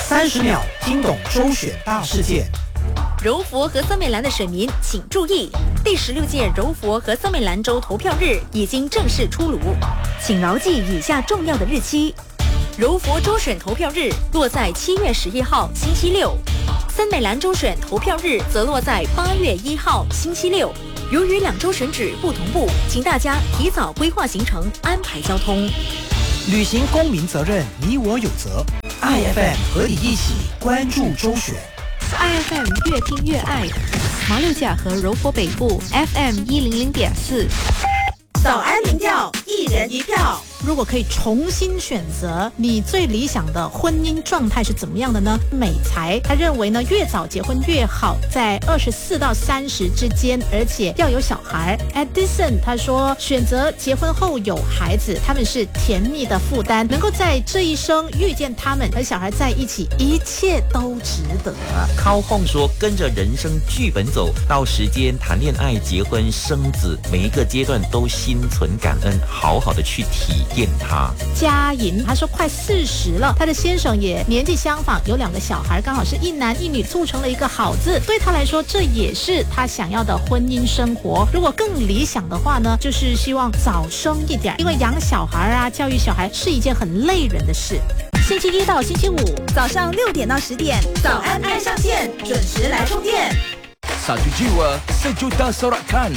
30秒听懂周选大事件。 柔佛和森美兰的选民请注意，第16届柔佛和森美兰州投票日已经正式出炉，请牢记以下重要的日期：柔佛州选投票日落在7月11号星期六，森美兰州选投票日则落在8月1号星期六。由于2州选址不同步，请大家提早规划行程，安排交通。 履行公民责任，你我有责。IFM 和你一起关注周选。 IFM 越听越爱，马六甲和柔佛北部 FM 100.4。 早安民调，一人一票。 如果可以重新选择，你最理想的婚姻状态是怎么样的呢？美才他认为呢，越早结婚越好，在24到30之间，而且要有小孩。Edison 他说，选择结婚后有孩子，他们是甜蜜的负担，能够在这一生遇见他们和小孩在一起，一切都值得。 靠哄说，跟着人生剧本走，到时间谈恋爱、结婚、生子，每一个阶段都心存感恩，好好的去体验它。 嘉莹她说快40了，她的先生也年纪相仿，有2个小孩，刚好是一男一女，促成了一个好字。对她来说，这也是她想要的婚姻生活。如果更理想的话呢，就是希望早生一点，因为养小孩啊、教育小孩是一件很累人的事。星期1到星期5早上6点到10点，早安爱上线，准时来充电。 Satu jiwa, sejuta sorakan.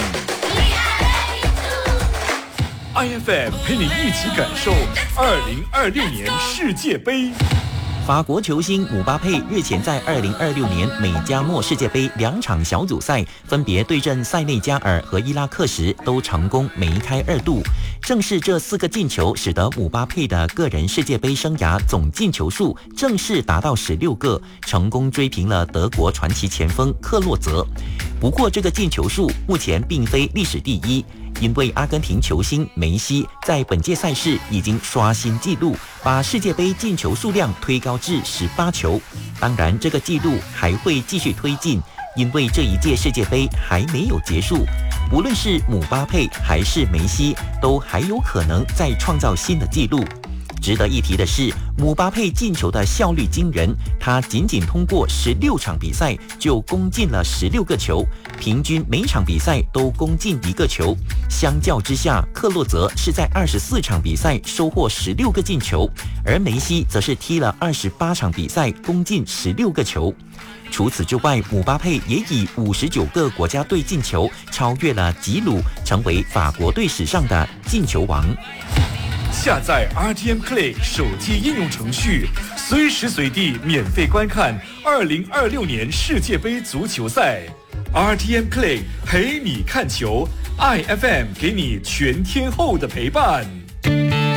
IFM 陪你一起感受2026年世界杯。 法国球星姆巴佩日前在2026年美加墨世界杯2场小组赛分别对阵塞内加尔和伊拉克时，都成功梅开2度。正是这4个进球，使得姆巴佩的个人世界杯生涯总进球数正式达到16个，成功追平了德国传奇前锋克洛泽。不过，这个进球数目前并非历史第一，因为阿根廷球星梅西在本届赛事已经刷新纪录，把世界杯进球数量推高至18球。当然，这个纪录还会继续推进，因为这一届世界杯还没有结束。无论是姆巴佩还是梅西，都还有可能再创造新的纪录。值得一提的是，姆巴佩进球的效率惊人，他仅通过16场比赛就攻进了16个球，平均每场比赛都攻进1个球。相较之下，克洛泽是在24场比赛收获16个进球，而梅西则是踢了28场比赛攻进16个球。除此之外，姆巴佩也以59个国家队进球超越了吉鲁，成为法国队史上的进球王。 下载 RTM Play 手机应用程序，随时随地免费观看2026年世界杯足球赛。RTM Play 陪你看球，IFM 给你全天候的陪伴。